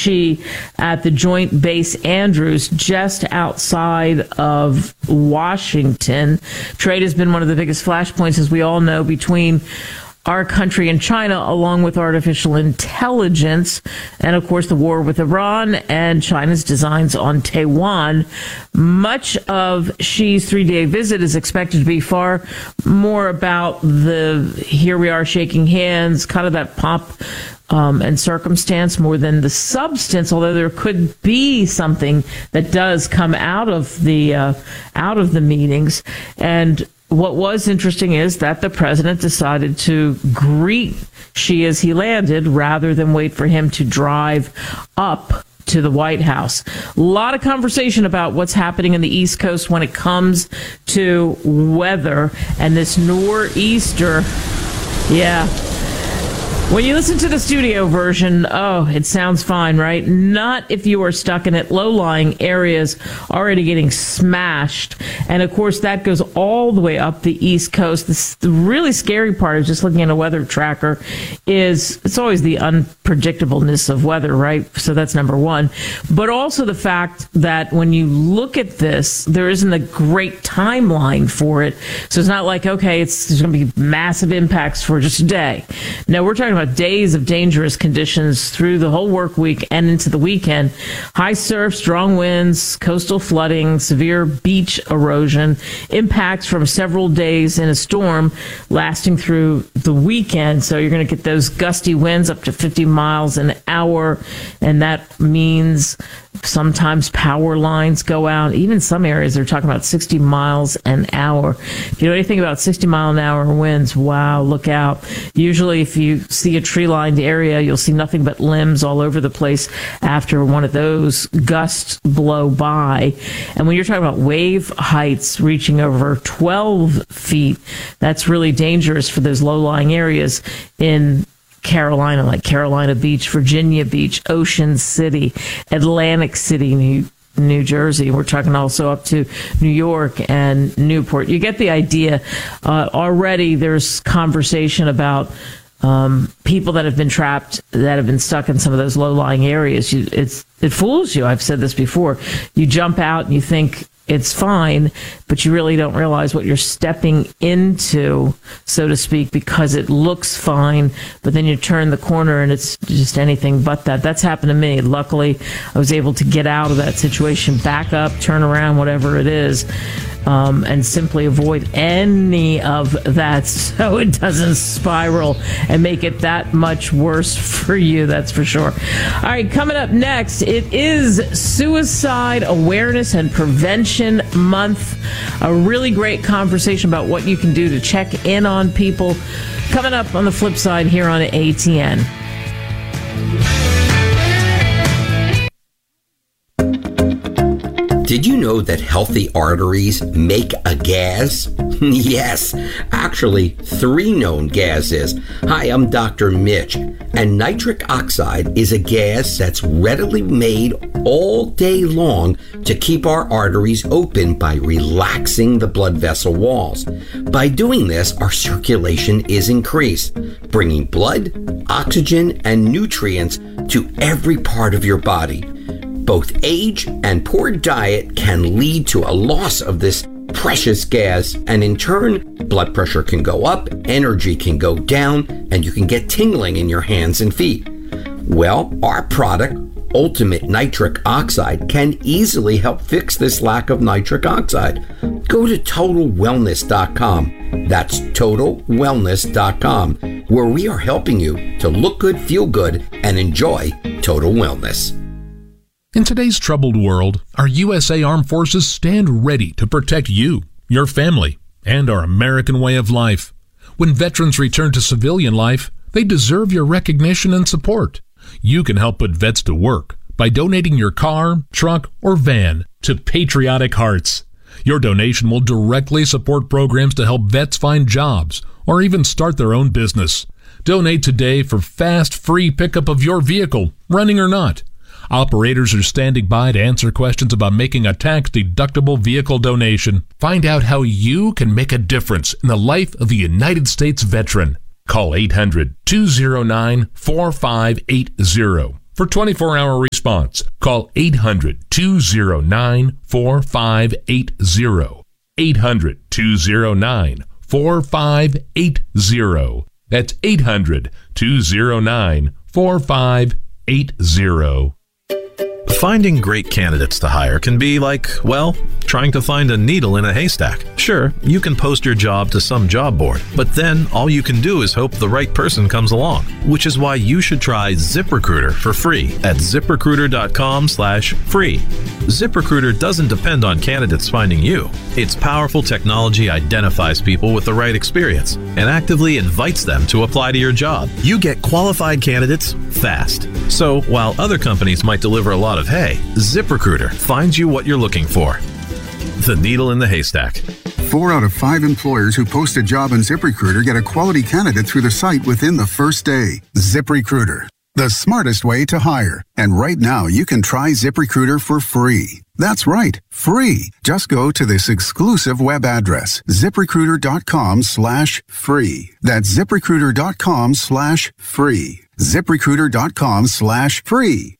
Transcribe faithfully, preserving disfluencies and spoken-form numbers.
she at the Joint Base Andrews, just outside of Washington. Trade has been one of the biggest flashpoints, as we all know, between our country and China, along with artificial intelligence, and of course the war with Iran and China's designs on Taiwan. Much of Xi's three-day visit is expected to be far more about the here we are shaking hands, kind of that pomp um, and circumstance, more than the substance, although there could be something that does come out of the uh, out of the meetings. And what was interesting is that the president decided to greet Xi as he landed rather than wait for him to drive up to the White House. A lot of conversation about what's happening in the East Coast when it comes to weather and this nor'easter. Yeah. When you listen to the studio version, oh, it sounds fine, right? Not if you are stuck in it. Low-lying areas already getting smashed. And, of course, that goes all the way up the East Coast. This, the really scary part of just looking at a weather tracker is it's always the unpredictableness of weather, right? So that's number one. But also the fact that when you look at this, there isn't a great timeline for it. So it's not like, okay, it's there's going to be massive impacts for just a day. No, we're talking about days of dangerous conditions through the whole work week and into the weekend. High surf, strong winds, coastal flooding, severe beach erosion, impacts from several days in a storm lasting through the weekend. So you're going to get those gusty winds up to fifty miles an hour, and that means sometimes power lines go out. Even some areas they're talking about sixty miles an hour. If you know anything about sixty mile an hour winds, wow, look out. Usually if you see a tree-lined area, you'll see nothing but limbs all over the place after one of those gusts blow by. And when you're talking about wave heights reaching over twelve feet, that's really dangerous for those low-lying areas in Carolina, like Carolina Beach, Virginia Beach, Ocean City, Atlantic City, New New Jersey. We're talking also up to New York and Newport. You get the idea. Uh, already there's conversation about um, people that have been trapped, that have been stuck in some of those low-lying areas. You, it's it fools you. I've said this before. You jump out and you think it's fine, but you really don't realize what you're stepping into, so to speak, because it looks fine, but then you turn the corner and it's just anything but that. That's happened to me. Luckily, I was able to get out of that situation, back up, turn around, whatever it is, um, and simply avoid any of that so it doesn't spiral and make it that much worse for you, that's for sure. All right, coming up next, it is Suicide Awareness and Prevention Month. A really great conversation about what you can do to check in on people. Coming up on the flip side here on A T N. Did you know that healthy arteries make a gas? Yes, actually, three known gases. Hi, I'm Doctor Mitch, and nitric oxide is a gas that's readily made all day long to keep our arteries open by relaxing the blood vessel walls. By doing this, our circulation is increased, bringing blood, oxygen, and nutrients to every part of your body. Both age and poor diet can lead to a loss of this precious gas, and in turn, blood pressure can go up, energy can go down, and you can get tingling in your hands and feet. Well, our product, Ultimate Nitric Oxide, can easily help fix this lack of nitric oxide. Go to total wellness dot com. That's total wellness dot com, where we are helping you to look good, feel good, and enjoy total wellness. In today's troubled world, our U S A Armed Forces stand ready to protect you, your family, and our American way of life. When veterans return to civilian life, they deserve your recognition and support. You can help put vets to work by donating your car, truck, or van to Patriotic Hearts. Your donation will directly support programs to help vets find jobs or even start their own business. Donate today for fast, free pickup of your vehicle, running or not. Operators are standing by to answer questions about making a tax-deductible vehicle donation. Find out how you can make a difference in the life of a United States veteran. Call eight hundred, two oh nine, four five eight zero for twenty-four hour resources. response. Call eight hundred, two oh nine, four five eight zero. eight hundred, two oh nine, four five eight zero. That's eight hundred, two oh nine, four five eight zero. Finding great candidates to hire can be like, well, trying to find a needle in a haystack. Sure, you can post your job to some job board, but then all you can do is hope the right person comes along, which is why you should try ZipRecruiter for free at ZipRecruiter.com slash free. ZipRecruiter doesn't depend on candidates finding you. Its powerful technology identifies people with the right experience and actively invites them to apply to your job. You get qualified candidates fast. So while other companies might deliver a lot of hay, ZipRecruiter finds you what you're looking for. The needle in the haystack. Four out of five employers who post a job on ZipRecruiter get a quality candidate through the site within the first day. ZipRecruiter, the smartest way to hire. And right now, you can try ZipRecruiter for free. That's right, free. Just go to this exclusive web address, ZipRecruiter.com slash free. That's ZipRecruiter.com slash free. ZipRecruiter.com slash free.